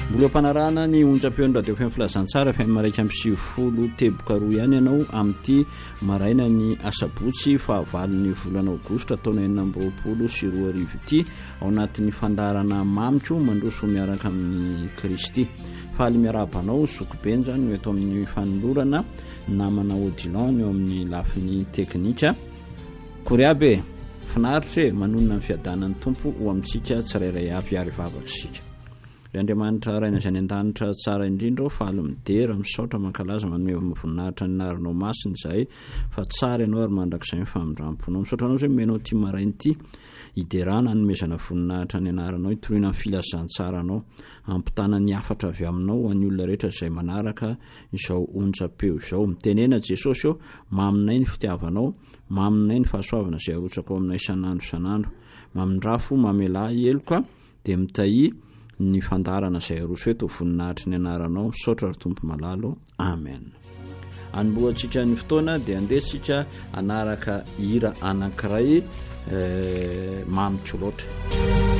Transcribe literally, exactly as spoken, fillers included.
mbola mpanarana ny onjam-peon'ny radio F M filazantsara F M maraika amby sivifolo teboka roa ihany ianao amin'ity maraina ny asabotsy fahavalon'ny volana aogositra taona enina amby roapolo sy roa arivo ity ao anatin'ny fandarana mamitro mandroso miaraka amin'ny Kristy. Faly miarabanao Zokobenja no eto amin'ny fanolorana namana Odilon eo amin'ny lafiny teknika. Koreabe finaritra manonona ny fiadanan'ny tompo ho amintsika tsirairay avy ary vavaka sika. Andriamanitra raina izay an-danitra tsara indrindra fa aly midera misaotra mankalaza manome voninahitra ny narinao masiny izay fa tsara ianao ary mandrakizay famindramponao misaotra anao izay menao ty marainy ity hiderana hanomezana voninahitra ny anaranao hitoriana amin'ny filazantsara anao ampitana ny afatra avy aminao any olona rehetra izay manaraka izao onjam-peo izao mitenena Jesosy eo maminay ny fitiavanao maminay ny fahasoavana izay arotsaka ao aminay isan'andro isan'andro mamindrafo mamelahy eloka dia mitahi ny fandarana izay aroso eto voninahitry ny anaranao misaotra ary tompo malalo amen. Anomboantsika ny fotoana dia andesika anaraka hira anankiray eh, mamitro loatra.